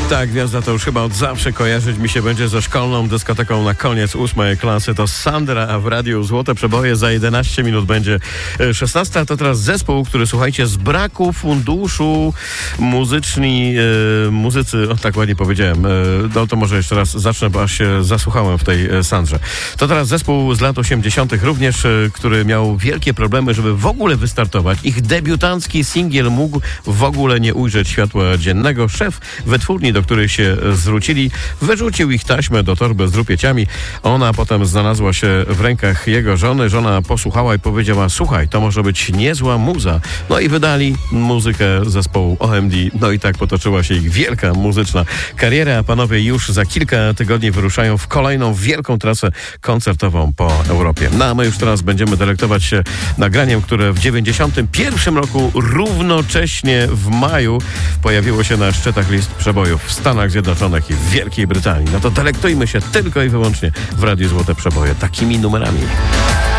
Ta gwiazda to już chyba od zawsze kojarzyć mi się będzie ze szkolną dyskoteką na koniec 8 klasy. To Sandra, a w radiu Złote Przeboje za 11 minut będzie 16. To teraz zespół, który, słuchajcie, z braku funduszu muzycy, tak ładnie powiedziałem, no to może jeszcze raz zacznę, bo aż się zasłuchałem w tej Sandrze. To teraz zespół z lat 80. również, który miał wielkie problemy, żeby w ogóle wystartować. Ich debiutancki singiel mógł w ogóle nie ujrzeć światła dziennego. Szef wytwórni, do których się zwrócili, wyrzucił ich taśmę do torby z rupieciami. Ona potem znalazła się w rękach jego żony. Żona posłuchała i powiedziała: słuchaj, to może być niezła muza. No i wydali muzykę zespołu OMD. No i tak potoczyła się ich wielka muzyczna kariera. Panowie już za kilka tygodni wyruszają w kolejną wielką trasę koncertową po Europie. No a my już teraz będziemy delektować się nagraniem, które w 91 roku równocześnie w maju pojawiło się na szczytach list przebojów w Stanach Zjednoczonych i w Wielkiej Brytanii. No to delektujmy się tylko i wyłącznie w Radiu Złote Przeboje takimi numerami.